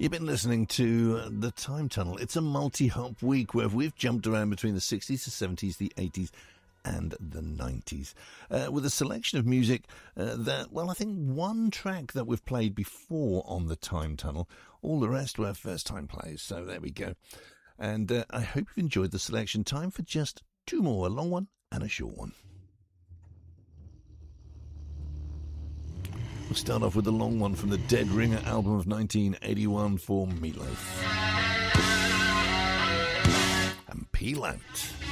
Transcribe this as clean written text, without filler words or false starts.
You've been listening to The Time Tunnel. It's a multi-hop week where we've jumped around between the 60s, the 70s, the 80s and the 90s with a selection of music that, well, I think one track that we've played before on The Time Tunnel. All the rest were first-time plays, so there we go. And I hope you've enjoyed the selection. Time for just two more, a long one and a short one. We'll start off with the long one from the Dead Ringer album of 1981 for Meatloaf. And Peel Out.